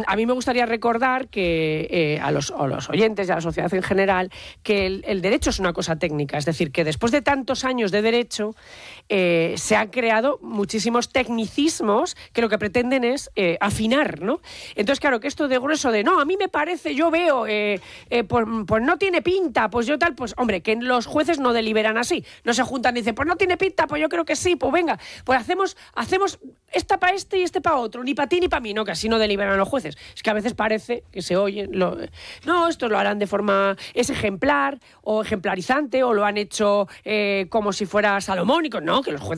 a mí me gustaría recordar que a los oyentes y a la sociedad en general que el derecho es una cosa técnica, es decir, que después de tantos años de derecho se han creado muchísimos tecnicismos que lo que pretenden es afinar, ¿no? Entonces, claro, que esto de grueso de no, a mí me parece, yo veo, pues no tiene pinta, pues yo tal, pues hombre, que los jueces no deliberan así, no se juntan y dicen, pues no tiene pinta, pues yo creo que sí, pues venga, pues hacemos esta para este y este para otro, ni para ti ni para mí, no, que así no deliberan los jueces. Es que a veces parece que se oyen, no, esto lo harán de forma, es ejemplar o ejemplarizante, o lo han hecho como si fuera salomónico, no, que los jueces